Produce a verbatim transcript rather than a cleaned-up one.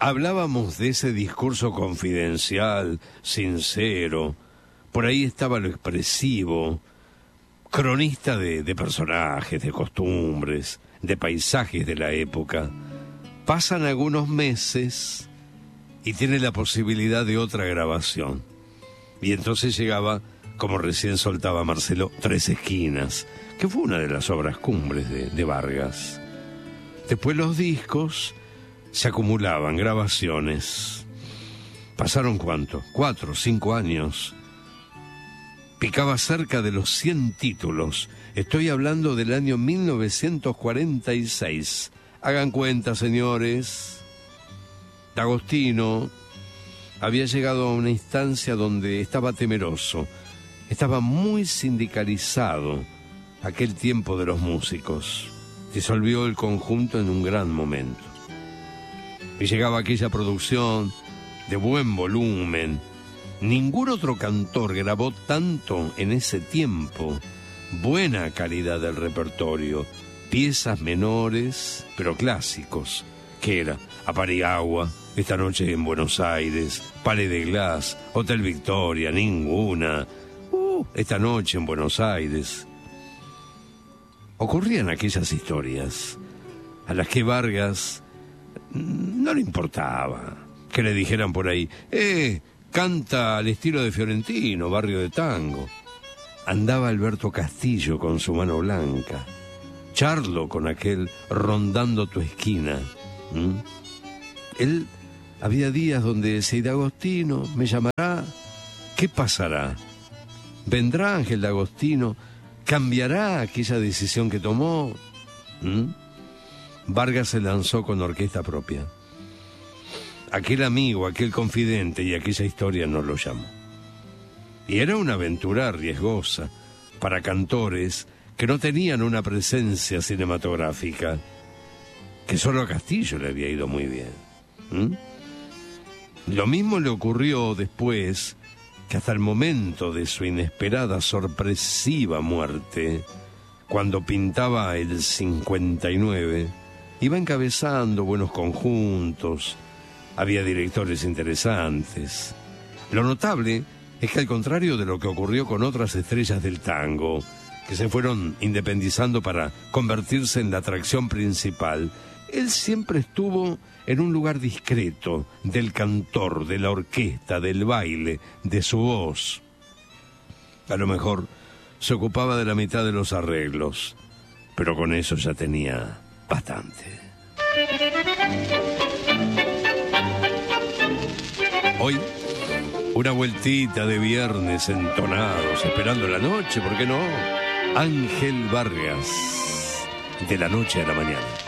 hablábamos de ese discurso confidencial, sincero. Por ahí estaba lo expresivo, cronista de, de personajes, de costumbres, de paisajes de la época. Pasan algunos meses y tiene la posibilidad de otra grabación. Y entonces llegaba, como recién soltaba Marcelo, Tres Esquinas, que fue una de las obras cumbres de, de Vargas. Después los discos se acumulaban, grabaciones. ¿Pasaron cuánto? Cuatro, cinco años. Picaba cerca de los cien títulos. Estoy hablando del año mil novecientos cuarenta y seis. Hagan cuenta, señores. D'Agostino había llegado a una instancia donde estaba temeroso. Estaba muy sindicalizado aquel tiempo de los músicos. Disolvió el conjunto en un gran momento. Y llegaba aquella producción de buen volumen. Ningún otro cantor grabó tanto en ese tiempo. Buena calidad del repertorio. Piezas menores, pero clásicos. Que era Aparigagua, Esta noche en Buenos Aires, Palais de Glace, Hotel Victoria, Ninguna. Uh, Esta noche en Buenos Aires. Ocurrían aquellas historias a las que Vargas no le importaba que le dijeran por ahí, eh, canta al estilo de Fiorentino, Barrio de Tango. Andaba Alberto Castillo con su Mano Blanca, Charlo con aquel Rondando tu esquina. ¿Mm? Él, había días donde decía, D'Agostino me llamará, ¿qué pasará? ¿Vendrá Ángel D'Agostino? ¿Cambiará aquella decisión que tomó? ¿Mm? Vargas se lanzó con orquesta propia. Aquel amigo, aquel confidente y aquella historia no lo llamó. Y era una aventura riesgosa para cantores que no tenían una presencia cinematográfica, que solo a Castillo le había ido muy bien. ¿Mm? Lo mismo le ocurrió después, que hasta el momento de su inesperada, sorpresiva muerte, cuando pintaba el cincuenta y nueve, iba encabezando buenos conjuntos, había directores interesantes. Lo notable es que, al contrario de lo que ocurrió con otras estrellas del tango, que se fueron independizando para convertirse en la atracción principal, él siempre estuvo en un lugar discreto del cantor, de la orquesta, del baile, de su voz. A lo mejor se ocupaba de la mitad de los arreglos, pero con eso ya tenía bastante. Hoy, una vueltita de viernes entonados, esperando la noche, ¿por qué no? Ángel Vargas, de la noche a la mañana.